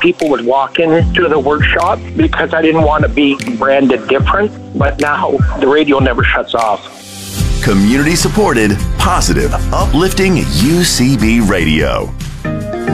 people would walk into the workshop because I didn't want to be branded different. But now the radio never shuts off. Community supported, positive, uplifting UCB Radio.